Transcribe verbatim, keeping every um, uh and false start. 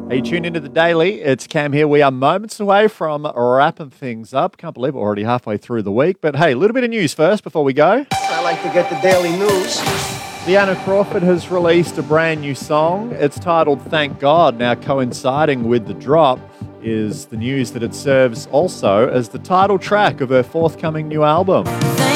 Hey, you tuned into the Daily. It's Cam here. We are moments away from wrapping things up. Can't believe we're already halfway through the week. But hey, a little bit of news first before we go. I like to get the daily news. Deanna Crawford has released a brand new song. It's titled Thank God. Now, coinciding with the drop is the news that it serves also as the title track of her forthcoming new album.